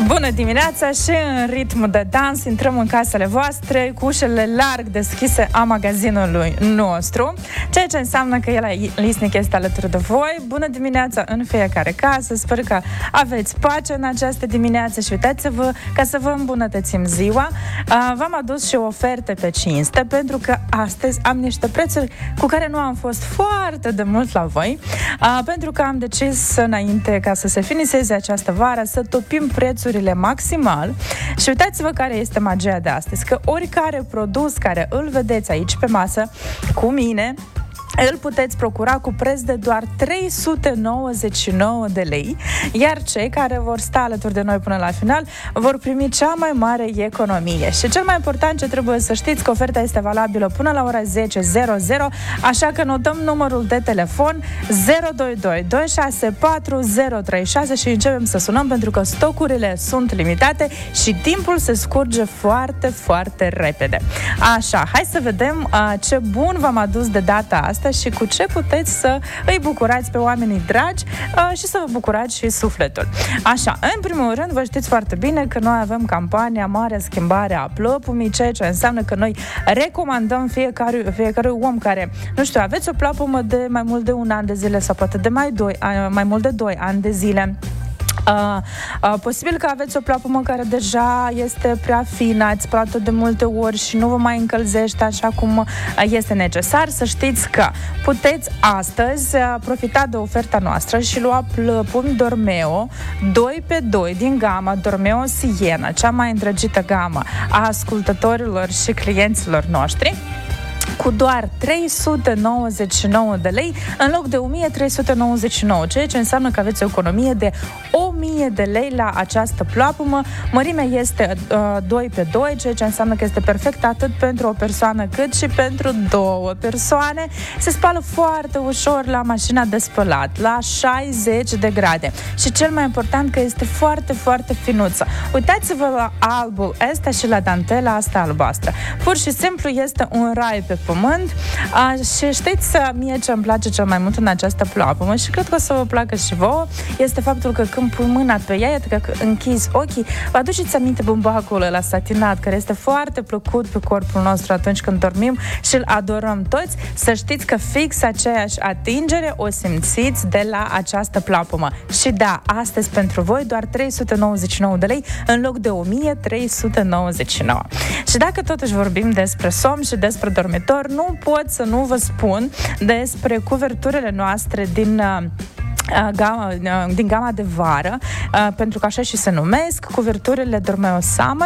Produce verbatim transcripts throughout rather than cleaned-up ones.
Bună dimineața și în ritm de dans intrăm în casele voastre cu ușele larg deschise a magazinului nostru, ceea ce înseamnă că el Lisnic este alături de voi. Bună dimineața în fiecare casă, sper că aveți pace în această dimineață și uitați-vă ca să vă îmbunătățim ziua. V-am adus și oferte pe cinste pentru că astăzi am niște prețuri cu care nu am fost foarte de mult la voi, pentru că am decis înainte ca să se finiseze această vară să topim prețurile maximal și uitați-vă care este magia de astăzi, că oricare produs care îl vedeți aici pe masă cu mine îl puteți procura cu preț de doar trei sute nouăzeci și nouă de lei, iar cei care vor sta alături de noi până la final vor primi cea mai mare economie. Și cel mai important ce trebuie să știți, că oferta este valabilă până la ora zece, așa că notăm numărul de telefon zero doi doi doi șase patru zero trei șase și începem să sunăm pentru că stocurile sunt limitate și timpul se scurge foarte, foarte repede. Așa, hai să vedem uh, ce bun v-am adus de data asta și cu ce puteți să îi bucurați pe oamenii dragi uh, și să vă bucurați și sufletul. Așa, în primul rând, vă știți foarte bine că noi avem campania Marea Schimbare a Plăpumii, ceea ce înseamnă că noi recomandăm fiecare, fiecare om care, nu știu, aveți o plapumă de mai mult de un an de zile sau poate de mai, doi, mai mult de doi ani de zile. Uh, uh, posibil că aveți o plapumă care deja este prea fină, ați spălat-o de multe ori și nu vă mai încălzește așa cum uh, este necesar. Să știți că puteți astăzi uh, profita de oferta noastră și lua plăpumi Dormeo doi pe doi din gama Dormeo Siena, cea mai îndrăgită gamă a ascultătorilor și clienților noștri, cu doar trei sute nouăzeci și nouă de lei în loc de o mie trei sute nouăzeci și nouă, ceea ce înseamnă că aveți o economie de o mie de lei la această plapumă. Mărimea este uh, doi pe doi, ceea ce înseamnă că este perfect atât pentru o persoană cât și pentru două persoane. Se spală foarte ușor la mașina de spălat, la șaizeci de grade. Și cel mai important că este foarte, foarte finuță. Uitați-vă la albul ăsta și la dantela asta albastră. Pur și simplu este un rai pe pământ. A, și știți, mie ce îmi place cel mai mult în această plapumă și cred că o să vă placă și vouă, este faptul că când pui mâna pe ea, iată că închizi ochii, vă aduceți aminte bumbacul ăla satinat, care este foarte plăcut pe corpul nostru atunci când dormim și îl adorăm toți. Să știți că fix aceeași atingere o simțiți de la această plapumă. Și da, astăzi pentru voi doar trei sute nouăzeci și nouă de lei în loc de o mie trei sute nouăzeci și nouă. Și dacă totuși vorbim despre somn și despre dormitor, nu pot să nu vă spun despre cuverturile noastre din uh, Gama, din gama de vară, pentru că așa și se numesc, cuverturile Dormeo Summer.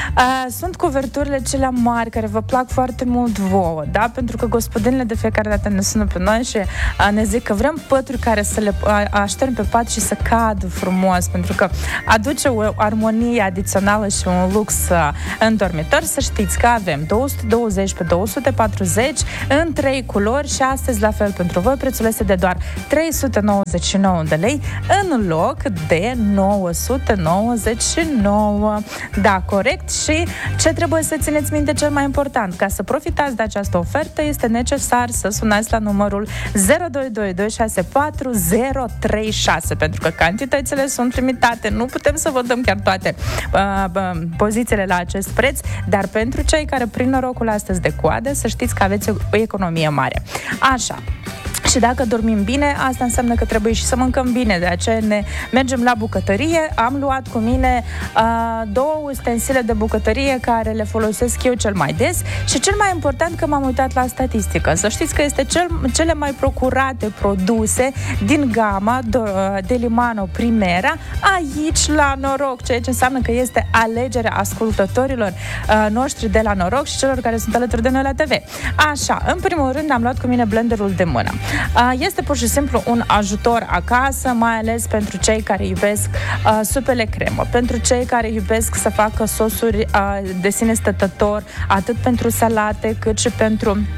Sunt cuverturile cele mari care vă plac foarte mult vouă, da? Pentru că gospodinile de fiecare dată ne sună pe noi și ne zic că vrem pături care să le aștern pe pat și să cadă frumos, pentru că aduce o armonie adițională și un lux în dormitor. Să știți că avem două sute douăzeci pe două sute patruzeci în trei culori și astăzi la fel pentru voi prețul este de doar trei sute nouăzeci și nouă de lei în loc de nouă sute nouăzeci și nouă. Da, corect. Și ce trebuie să țineți minte cel mai important? Ca să profitați de această ofertă este necesar să sunați la numărul zero doi doi doi șase patru zero trei șase, pentru că cantitățile sunt limitate. Nu putem să vă dăm chiar toate uh, uh, pozițiile la acest preț, dar pentru cei care prind norocul astăzi de coadă, să știți că aveți o, o economie mare. Așa. Și dacă dormim bine, asta înseamnă că trebuie și să mâncăm bine. De aceea ne mergem la bucătărie. Am luat cu mine uh, două ustensile de bucătărie care le folosesc eu cel mai des și cel mai important că m-am uitat la statistică. Să știți că este cel, cele mai procurate produse din gama de, de Limano Primera aici la Noroc, ceea ce înseamnă că este alegerea ascultătorilor uh, noștri de la Noroc și celor care sunt alături de noi la T V. Așa, în primul rând am luat cu mine blenderul de mână. Este pur și simplu un ajutor acasă, mai ales pentru cei care iubesc uh, supele cremă, pentru cei care iubesc să facă sosuri uh, de sine stătător, atât pentru salate cât și pentru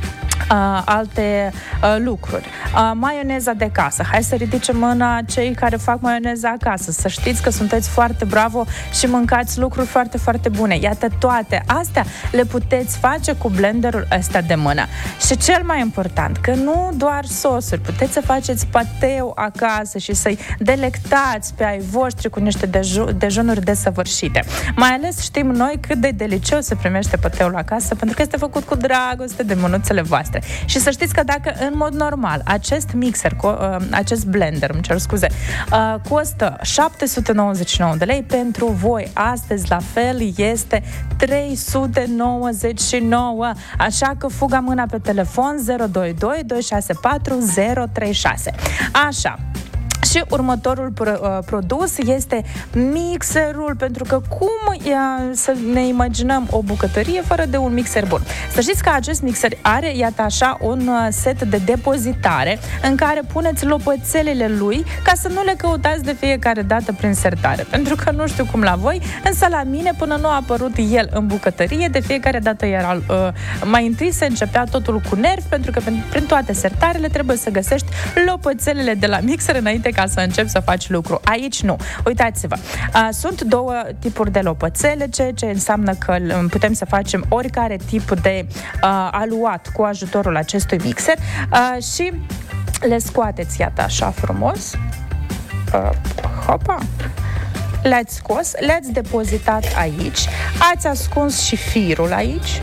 uh, alte uh, lucruri. Uh, maioneza de casă. Hai să ridice mâna cei care fac maioneza acasă. Să știți că sunteți foarte bravo și mâncați lucruri foarte, foarte bune. Iată, toate astea le puteți face cu blenderul ăsta de mână. Și cel mai important, că nu doar sosuri, puteți să faceți pateu acasă și să-i delectați pe ai voștri cu niște deju- dejunuri desăvârșite. Mai ales știm noi cât de delicios se primește pateul acasă, pentru că este făcut cu dragoste de mânuțele voastre. Și să știți că dacă în mod normal acest mixer, acest blender, îmi cer scuze, costă șapte sute nouăzeci și nouă de lei, pentru voi astăzi la fel este trei sute nouăzeci și nouă. Așa că fuga mâna pe telefon zero doi doi doi șase patru zero trei șase. Așa. Și următorul pro- produs este mixerul, pentru că cum ia, să ne imaginăm o bucătărie fără de un mixer bun? Să știți că acest mixer are, iată așa, un set de depozitare în care puneți lopățelele lui ca să nu le căutați de fiecare dată prin sertare. Pentru că nu știu cum la voi, însă la mine, până nu a apărut el în bucătărie, de fiecare dată era uh, mai întâi se începea totul cu nervi, pentru că prin toate sertarele trebuie să găsești lopățelele de la mixer înainte ca să începi să faci lucru. Aici nu. Uitați-vă. Uh, sunt două tipuri de lopățele, ceea ce înseamnă că putem să facem oricare tip de uh, aluat cu ajutorul acestui mixer uh, și le scoateți, iată, așa frumos. Uh, hopa! Le-ați scos, le-ați depozitat aici, ați ascuns și firul aici.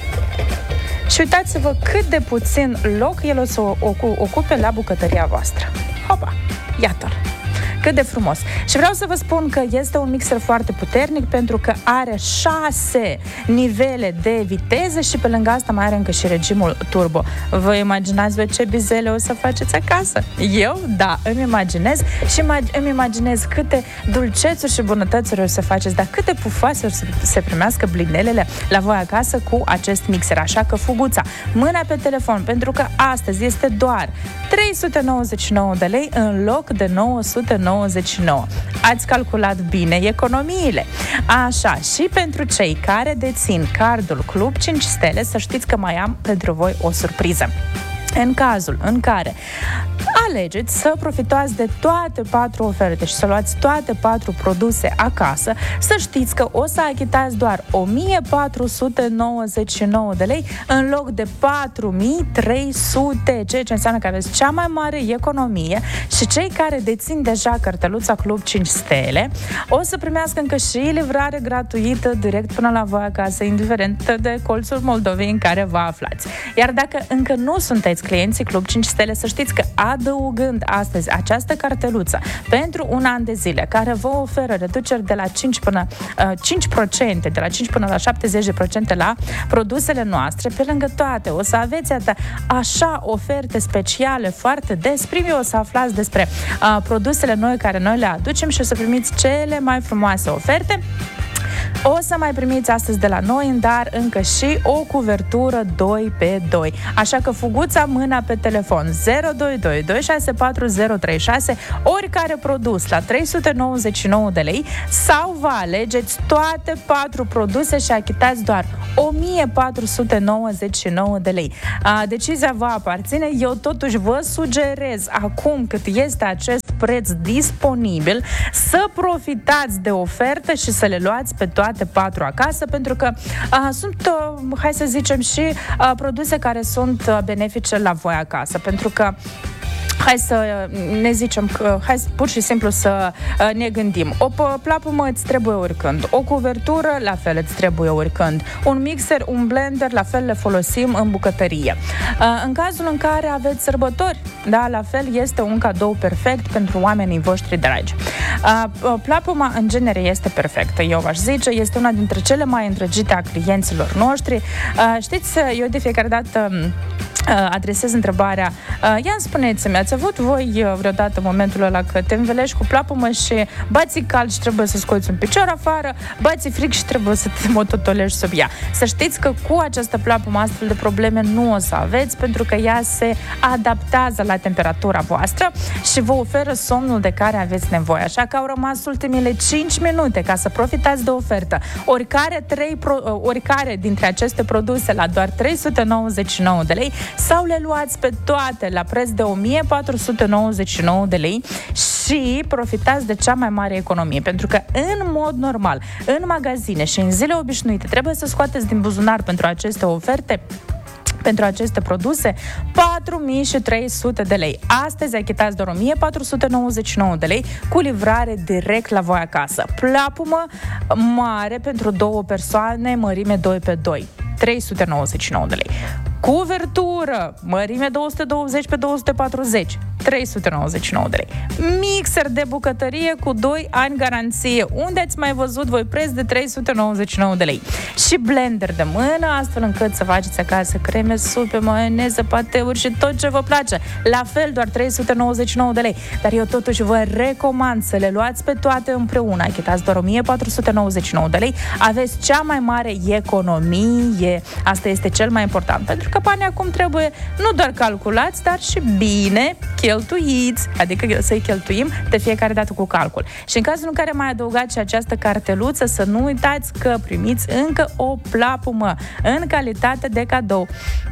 Și uitați-vă cât de puțin loc el o să ocupe la bucătăria voastră. Hopa! Iată-l! Cât de frumos! Și vreau să vă spun că este un mixer foarte puternic, pentru că are șase nivele de viteză și pe lângă asta mai are încă și regimul turbo. Vă imaginați voi ce bizele o să faceți acasă? Eu? Da, îmi imaginez și îmi imaginez câte dulcețuri și bunătățuri o să faceți, dar câte pufoase o să se primească blinelele la voi acasă cu acest mixer. Așa că fuguța, mâna pe telefon, pentru că astăzi este doar trei sute nouăzeci și nouă de lei în loc de nouă sute nouăzeci și nouă. Ați calculat bine economiile. Așa, și pentru cei care dețin cardul Club cinci Stele, să știți că mai am pentru voi o surpriză. În cazul în care alegeți să profitați de toate patru oferte și să luați toate patru produse acasă, să știți că o să achitați doar o mie patru sute nouăzeci și nouă de lei în loc de patru mii trei sute, ceea ce înseamnă că aveți cea mai mare economie. Și cei care dețin deja carteluța Club cinci Stele o să primească încă și livrare gratuită direct până la voi acasă, indiferent de colțul Moldovei în care vă aflați. Iar dacă încă nu sunteți clienții Club cinci Stele, să știți că adăugând astăzi această carteluță pentru un an de zile, care vă oferă reduceri de la cinci până uh, cinci la sută, de la cinci până la șaptezeci la sută la produsele noastre, pe lângă toate o să aveți atâta, așa oferte speciale foarte des. Primii o să aflați despre uh, produsele noi care noi le aducem și o să primiți cele mai frumoase oferte. O să mai primiți astăzi de la noi, dar încă și o cuvertură doi pe doi. Așa că fuguța, mâna pe telefon zero doi doi doi șase patru zero trei șase, oricare produs la trei sute nouăzeci și nouă de lei, sau vă alegeți toate patru produse și achitați doar o mie patru sute nouăzeci și nouă de lei. A, decizia vă aparține. Eu totuși vă sugerez, acum cât este acest preț disponibil, să profitați de ofertă și să le luați pe toate patru acasă, pentru că uh, sunt, uh, hai să zicem, și uh, produse care sunt uh, benefice la voi acasă, pentru că hai să ne zicem că, hai pur și simplu să uh, ne gândim. O plapumă îți trebuie oricând, o cuvertură la fel îți trebuie oricând, un mixer, un blender, la fel le folosim în bucătărie. Uh, în cazul în care aveți sărbători, da, la fel este un cadou perfect pentru oamenii voștri dragi. Uh, plapuma în genere este perfectă, eu v-aș zice, este una dintre cele mai îndrăgite a clienților noștri. Uh, știți, eu de fiecare dată adresez întrebarea, ia spuneți-mi, ați avut voi vreodată momentul ăla că te învelești cu plapumă și bați cald și trebuie să scoți un picior afară, bați frig și trebuie să te mototolești sub ea? Să știți că cu această plapumă astfel de probleme nu o să aveți, pentru că ea se adaptează la temperatura voastră și vă oferă somnul de care aveți nevoie. Așa că au rămas ultimele cinci minute ca să profitați de ofertă. Oricare, trei pro, oricare dintre aceste produse la doar trei sute nouăzeci și nouă de lei sau le luați pe toate la preț de o mie patru sute nouăzeci și nouă de lei și profitați de cea mai mare economie, pentru că în mod normal, în magazine și în zile obișnuite trebuie să scoateți din buzunar pentru aceste oferte, pentru aceste produse, patru mii trei sute de lei. Astăzi achitați doar o mie patru sute nouăzeci și nouă de lei cu livrare direct la voi acasă. Plapumă mare pentru două persoane, mărime doi pe doi, trei sute nouăzeci și nouă de lei. Cuvertură, mărime două sute douăzeci pe două sute patruzeci, trei sute nouăzeci și nouă de lei. Mixer de bucătărie cu doi ani garanție. Unde ați mai văzut voi preț de trei sute nouăzeci și nouă de lei? Și blender de mână, astfel încât să faceți acasă creme, supe, maioneză, pateuri și tot ce vă place. La fel, doar trei sute nouăzeci și nouă de lei. Dar eu totuși vă recomand să le luați pe toate împreună. Achitați doar o mie patru sute nouăzeci și nouă de lei. Aveți cea mai mare economie. Asta este cel mai important, pentru că banii acum trebuie nu doar calculați, dar și bine cheltuiți, adică să-i cheltuim de fiecare dată cu calcul. Și în cazul în care mai adăugați și această carteluță, să nu uitați că primiți încă o plapumă în calitate de cadou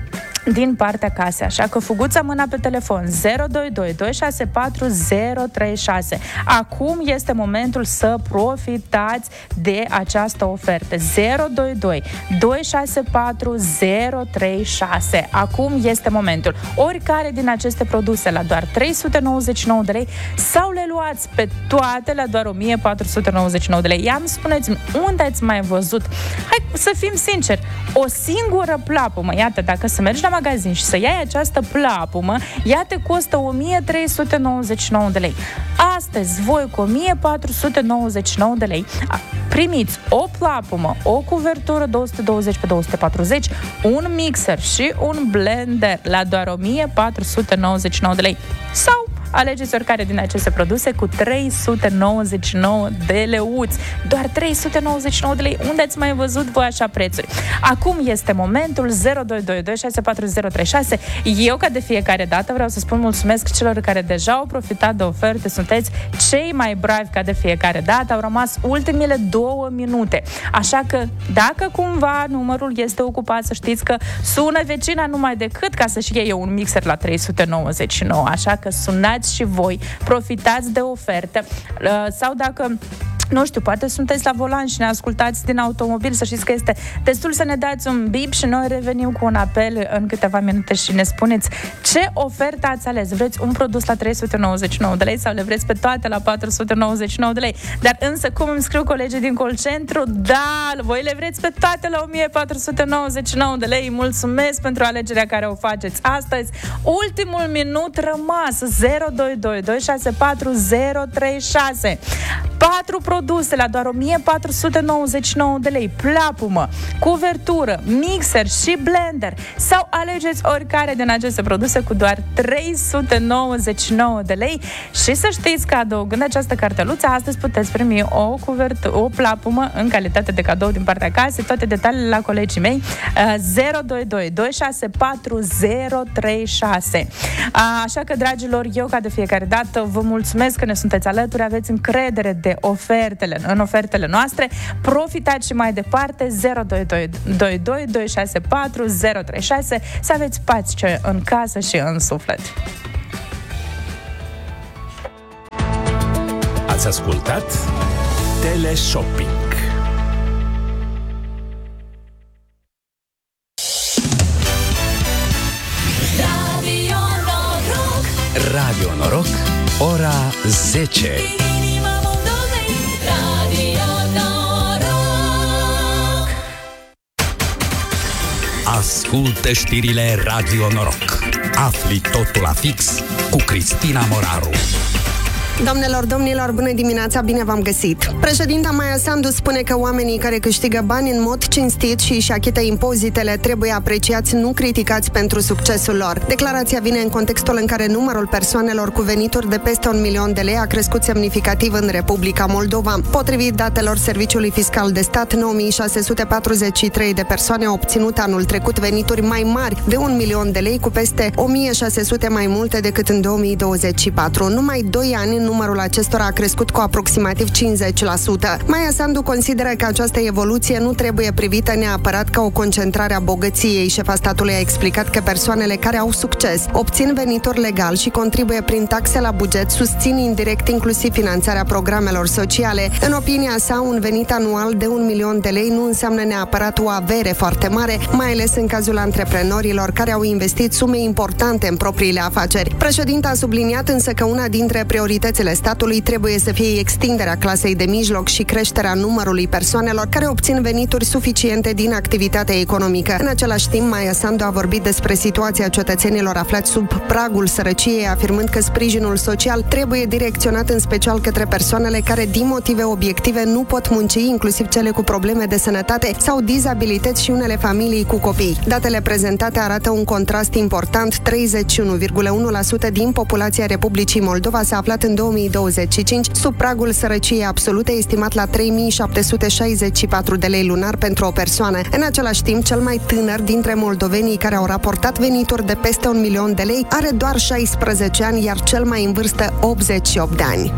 din partea casei. Așa că fuguța mâna pe telefon zero doi doi doi șase patru zero trei șase. Acum este momentul să profitați de această ofertă. zero doi doi doi șase patru zero trei șase. Acum este momentul. Oricare din aceste produse la doar trei sute nouăzeci și nouă de lei sau le luați pe toate la doar o mie patru sute nouăzeci și nouă de lei. Ia-mi spuneți-mi, unde ați mai văzut? Hai să fim sinceri, o singură plapumă, iată, dacă să mergi la magazin și să iei această plapumă, ea te costă o mie trei sute nouăzeci și nouă de lei. Astăzi, voi cu o mie patru sute nouăzeci și nouă de lei primiți o plapumă, o cuvertură două sute douăzeci pe două sute patruzeci, un mixer și un blender la doar o mie patru sute nouăzeci și nouă de lei. Sau alegeți oricare din aceste produse cu trei sute nouăzeci și nouă de leuți. Doar trei sute nouăzeci și nouă de lei. Unde ați mai văzut voi așa prețuri? Acum este momentul. Zero doi doi doi șase patru zero trei șase. Eu, ca de fiecare dată, vreau să spun mulțumesc celor care deja au profitat de oferte. Sunteți cei mai bravi, ca de fiecare dată. Au rămas ultimele două minute. Așa că, dacă cumva numărul este ocupat, să știți că sună vecina numai decât ca să-și iei un mixer la trei sute nouăzeci și nouă. Așa că sunați și voi, profitați de ofertă, sau dacă nu știu, poate sunteți la volan și ne ascultați din automobil, să știți că este destul să ne dați un bip și noi revenim cu un apel în câteva minute și ne spuneți ce ofertă ați ales. Vreți un produs la trei sute nouăzeci și nouă de lei sau le vreți pe toate la patru sute nouăzeci și nouă de lei? Dar însă, cum îmi scriu colegii din call centru, da, voi le vreți pe toate la o mie patru sute nouăzeci și nouă de lei. Mulțumesc pentru alegerea care o faceți astăzi. Ultimul minut rămas, zero doi doi doi șase patru zero trei șase. patru produse la doar o mie patru sute nouăzeci și nouă de lei, plapumă, cuvertură, mixer și blender, sau alegeți oricare din aceste produse cu doar trei sute nouăzeci și nouă de lei. Și să știți că adăugând această carteluță, astăzi puteți primi o cuvertură, o plapumă în calitate de cadou din partea casei. Toate detaliile la colegii mei. Zero doi doi doi șase patru zero trei șase. Așa că, dragilor, eu, ca de fiecare dată, vă mulțumesc că ne sunteți alături, aveți încredere de ofertele, în ofertele noastre. Profitați și mai departe. Zero doi doi doi doi doi șase patru zero trei șase, să aveți pace în casă și în suflet. Ați ascultat Teleshopping. Radio Noroc. Radio Noroc, ora zece. Ascultă știrile Radio Noroc. Afli totul la fix cu Cristina Moraru. Doamnelor, domnilor, bună dimineața, bine v-am găsit. Președinta Maia Sandu spune că oamenii care câștigă bani în mod cinstit și își achită impozitele trebuie apreciați, nu criticați pentru succesul lor. Declarația vine în contextul în care numărul persoanelor cu venituri de peste un milion de lei a crescut semnificativ în Republica Moldova. Potrivit datelor Serviciului Fiscal de Stat, nouă mii șase sute patruzeci și trei de persoane au obținut anul trecut venituri mai mari de un milion de lei, cu peste o mie șase sute mai multe decât în două mii douăzeci și patru. Numai doi ani în numărul acestora a crescut cu aproximativ cincizeci la sută. Maia Sandu consideră că această evoluție nu trebuie privită neapărat ca o concentrare a bogăției. Șefa statului a explicat că persoanele care au succes obțin venituri legal și contribuie prin taxe la buget, susțin indirect inclusiv finanțarea programelor sociale. În opinia sa, un venit anual de un milion de lei nu înseamnă neapărat o avere foarte mare, mai ales în cazul antreprenorilor care au investit sume importante în propriile afaceri. Președinta a subliniat însă că una dintre prioritățile statului trebuie să fie extinderea clasei de mijloc și creșterea numărului persoanelor care obțin venituri suficiente din activitatea economică. În același timp, Maia Sandu a vorbit despre situația cetățenilor aflați sub pragul sărăciei, afirmând că sprijinul social trebuie direcționat în special către persoanele care din motive obiective nu pot munci, inclusiv cele cu probleme de sănătate sau dizabilități și unele familii cu copii. Datele prezentate arată un contrast important. treizeci și unu virgulă unu la sută din populația Republicii Moldova s-a aflat în două mii douăzeci și cinci sub pragul sărăciei absolute, estimat la trei mii șapte sute șaizeci și patru de lei lunar pentru o persoană. În același timp, cel mai tânăr dintre moldovenii care au raportat venituri de peste un milion de lei are doar șaisprezece ani, iar cel mai în vârstă optzeci și opt de ani.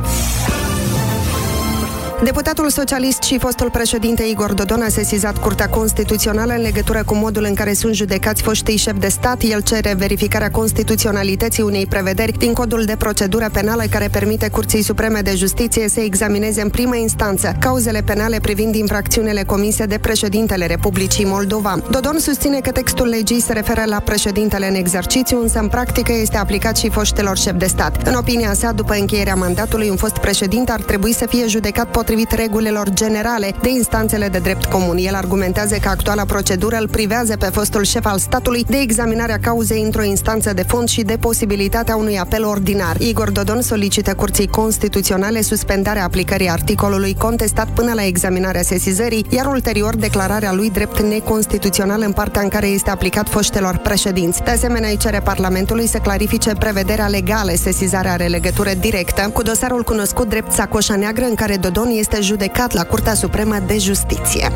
Deputatul socialist și fostul președinte Igor Dodon a sesizat Curtea Constituțională în legătură cu modul în care sunt judecați foștii șefi de stat. El cere verificarea constituționalității unei prevederi din Codul de Procedură Penală care permite Curții Supreme de Justiție să examineze în primă instanță cauzele penale privind infracțiunile comise de președintele Republicii Moldova. Dodon susține că textul legii se referă la președintele în exercițiu, însă în practică este aplicat și foștilor șefi de stat. În opinia sa, după încheierea mandatului, un fost președinte ar trebui să fie judecat potrivit regulilor generale de instanțele de drept comun. El argumentează că actuala procedură îl privează pe fostul șef al statului de examinarea cauzei într-o instanță de fond și de posibilitatea unui apel ordinar. Igor Dodon solicită Curții Constituționale suspendarea aplicării articolului contestat până la examinarea sesizării, iar ulterior declararea lui drept neconstituțional în partea în care este aplicat foștelor președinți. De asemenea, îi cere Parlamentului să clarifice prevederea legală. Sesizarea are legătură directă cu dosarul cunoscut drept Sacoșa Neagră, în care Dodon este judecat la Curtea Supremă de Justiție.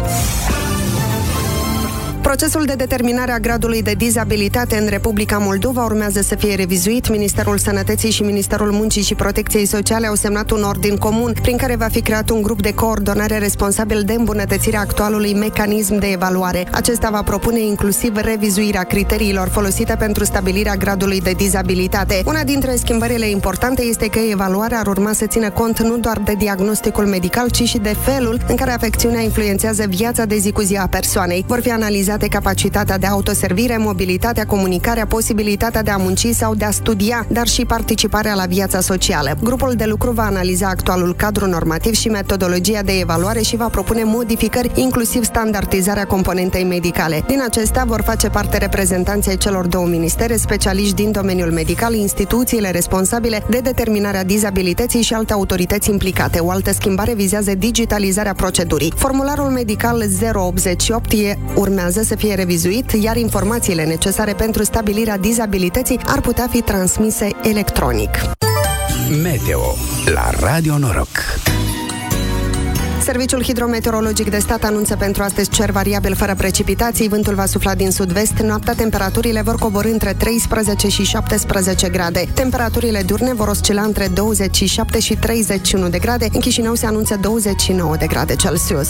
Procesul de determinare a gradului de dizabilitate în Republica Moldova urmează să fie revizuit. Ministerul Sănătății și Ministerul Muncii și Protecției Sociale au semnat un ordin comun prin care va fi creat un grup de coordonare responsabil de îmbunătățirea actualului mecanism de evaluare. Acesta va propune inclusiv revizuirea criteriilor folosite pentru stabilirea gradului de dizabilitate. Una dintre schimbările importante este că evaluarea ar urma să țină cont nu doar de diagnosticul medical, ci și de felul în care afecțiunea influențează viața de zi cu zi a persoanei. Vor fi analizate capacitatea de autoservire, mobilitatea, comunicarea, posibilitatea de a munci sau de a studia, dar și participarea la viața socială. Grupul de lucru va analiza actualul cadru normativ și metodologia de evaluare și va propune modificări, inclusiv standardizarea componentei medicale. Din acestea vor face parte reprezentanții celor două ministere, specialiști din domeniul medical, instituțiile responsabile de determinarea dizabilității și alte autorități implicate. O altă schimbare vizează digitalizarea procedurii. Formularul medical zero optzeci și opt e, urmează să fie revizuit, iar informațiile necesare pentru stabilirea dizabilității ar putea fi transmise electronic. Meteo la Radio Noroc. Serviciul Hidrometeorologic de Stat anunță pentru astăzi cer variabil fără precipitații, vântul va sufla din sud-vest, noaptea temperaturile vor coborî între treisprezece și șaptesprezece grade. Temperaturile diurne vor oscila între douăzeci și șapte și treizeci și unu de grade, în Chișinău se anunță douăzeci și nouă de grade Celsius.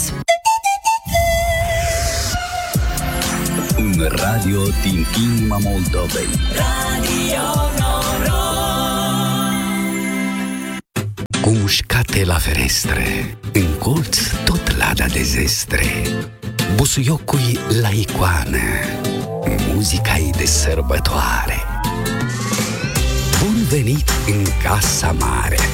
Un radio din inima Moldovei. Radio Noroc. Cu mușcate la ferestre, în colț tot lada de zestre, busuiocui la icoană, muzica-i de sărbătoare. Bun venit în Casa Mare!